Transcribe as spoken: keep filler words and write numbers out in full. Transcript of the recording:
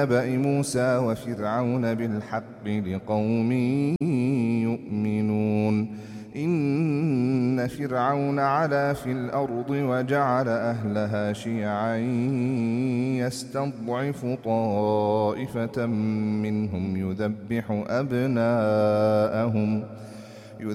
نبأ موسى وفرعون بالحق لقوم يؤمنون إن فرعون علا في الأرض وجعل أهلها شيعا يستضعف طائفة منهم يذبح أبناءهم